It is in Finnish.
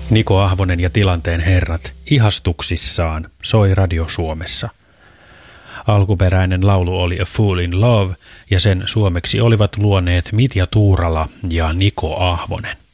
Niko Ahvonen ja Tilanteen herrat ihastuksissaan soi Radio Suomessa. Alkuperäinen laulu oli A Fool in Love ja sen suomeksi olivat luoneet Mitja Tuurala ja Niko Ahvonen.